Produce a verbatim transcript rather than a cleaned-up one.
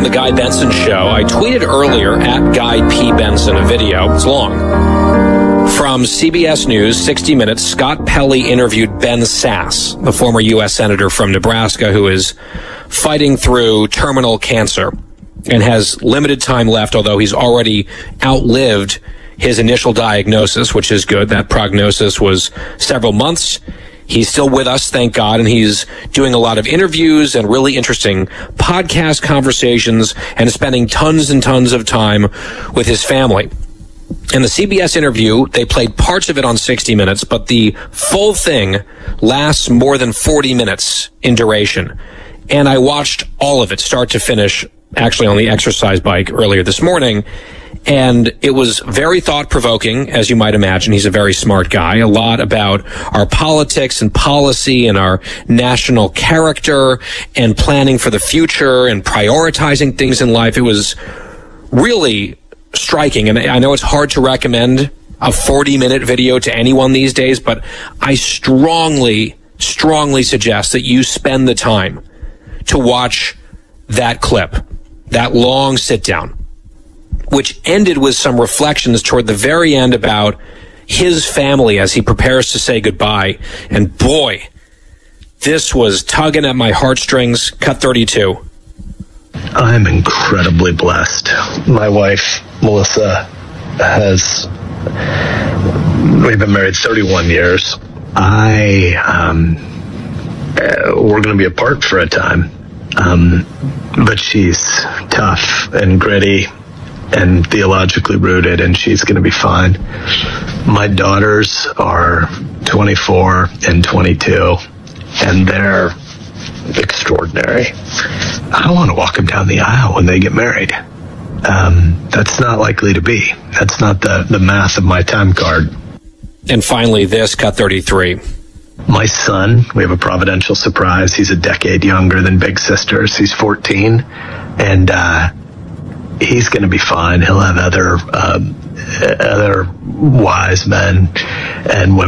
The Guy Benson Show. I tweeted earlier at Guy P. Benson a video. It's long. From C B S News, sixty minutes, Scott Pelley interviewed Ben Sasse, the former U S Senator from Nebraska who is fighting through terminal cancer and has limited time left, although he's already outlived his initial diagnosis, which is good. That prognosis was several months. He's still with us, thank God, and he's doing a lot of interviews and really interesting podcast conversations and spending tons and tons of time with his family. In the C B S interview, they played parts of it on sixty minutes, but the full thing lasts more than forty minutes in duration. And I watched all of it, start to finish, actually on the exercise bike earlier this morning. And it was very thought-provoking, as you might imagine. He's a very smart guy. A lot about our politics and policy and our national character and planning for the future and prioritizing things in life. It was really striking. And I know it's hard to recommend a forty-minute video to anyone these days, but I strongly, strongly suggest that you spend the time to watch that clip, that long sit-down, which ended with some reflections toward the very end about his family as he prepares to say goodbye. And boy, this was tugging at my heartstrings. Cut thirty-two. I'm incredibly blessed. My wife, Melissa, has, we've been married thirty-one years. I, um, uh, we're going to be apart for a time. Um, but she's tough and gritty and theologically rooted, and she's going to be fine. My daughters are twenty-four and twenty-two, and they're extraordinary. I don't want to walk them down the aisle when they get married. Um, that's not likely to be. That's not the, the math of my time card. And finally, this, cut thirty-three. My son, we have a providential surprise. He's a decade younger than Big Sisters. He's fourteen, and uh, he's going to be fine. He'll have other um, other wise men and women